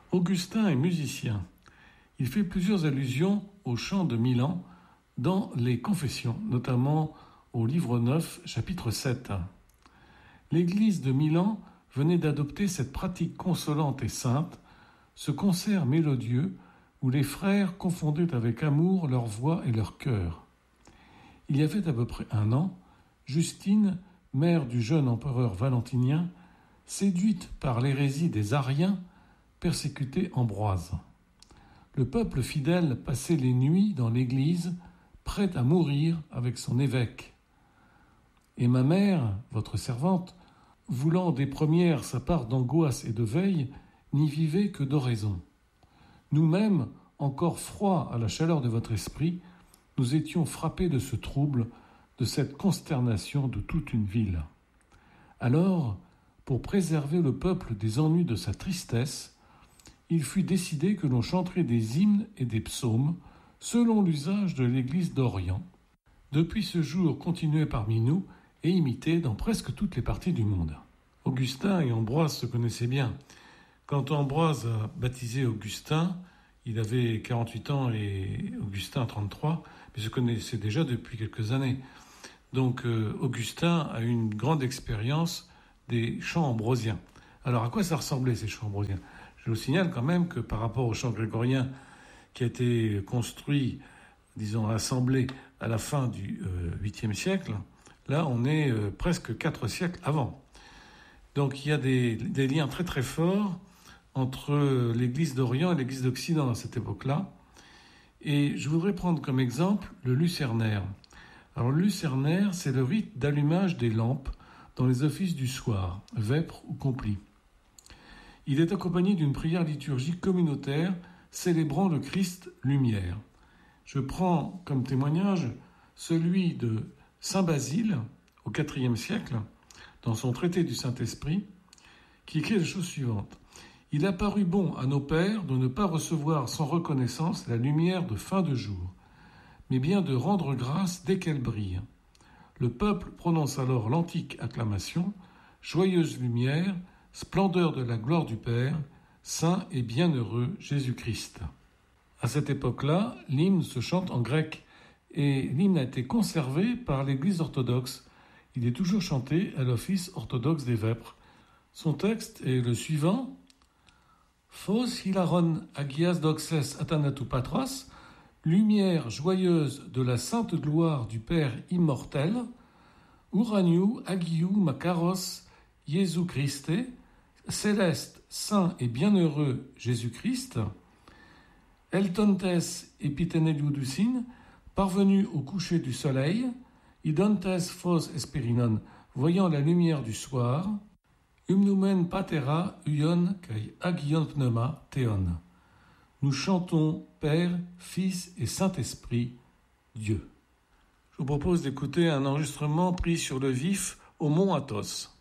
Augustin est musicien. Il fait plusieurs allusions au chant de Milan dans les Confessions, notamment au livre 9, chapitre 7. L'église de Milan venait d'adopter cette pratique consolante et sainte, ce concert mélodieux où les frères confondaient avec amour leur voix et leur cœur. Il y avait à peu près 1 an, Justine, mère du jeune empereur Valentinien, séduite par l'hérésie des Ariens, persécutait Ambroise. Le peuple fidèle passait les nuits dans l'église, prêt à mourir avec son évêque. Et ma mère, votre servante, voulant des premières sa part d'angoisse et de veille, n'y vivait que d'oraison. Nous-mêmes, encore froids à la chaleur de votre esprit, nous étions frappés de ce trouble, de cette consternation de toute une ville. Alors, pour préserver le peuple des ennuis de sa tristesse, il fut décidé que l'on chanterait des hymnes et des psaumes selon l'usage de l'Église d'Orient, depuis ce jour continué parmi nous et imité dans presque toutes les parties du monde. Augustin et Ambroise se connaissaient bien. Quand Ambroise a baptisé Augustin, il avait 48 ans et Augustin 33, mais se connaissaient déjà depuis quelques années. Donc Augustin a une grande expérience des chants ambrosiens. Alors à quoi ça ressemblait ces chants ambrosiens ? Je vous signale quand même que par rapport au chant grégorien qui a été construit, disons assemblé à la fin du 8e siècle, là on est presque 4 siècles avant. Donc il y a des liens très très forts entre l'Église d'Orient et l'Église d'Occident à cette époque-là. Et je voudrais prendre comme exemple le lucernaire. Alors le lucernaire, c'est le rite d'allumage des lampes dans les offices du soir, vêpres ou complis. Il est accompagné d'une prière liturgique communautaire célébrant le Christ lumière. Je prends comme témoignage celui de saint Basile au IVe siècle, dans son traité du Saint-Esprit, qui écrit la chose suivante. « Il a paru bon à nos pères de ne pas recevoir sans reconnaissance la lumière de fin de jour, mais bien de rendre grâce dès qu'elle brille. Le peuple prononce alors l'antique acclamation, joyeuse lumière, splendeur de la gloire du Père, saint et bienheureux Jésus-Christ. » À cette époque-là, l'hymne se chante en grec, et l'hymne a été conservé par l'Église orthodoxe. Il est toujours chanté à l'office orthodoxe des vêpres. Son texte est le suivant. Phos hilaron agias doxes athanatu patros, lumière joyeuse de la sainte gloire du Père immortel, uraniu agiu makaros Jésus Christe, céleste, saint et bienheureux Jésus-Christ, eltontes epiteneliudusin, parvenu au coucher du soleil, idontes phos esperinon, voyant la lumière du soir, umnumen patera uion kai agion pneuma theon. Nous chantons Père, Fils et Saint-Esprit, Dieu. Je vous propose d'écouter un enregistrement pris sur le vif au mont Athos.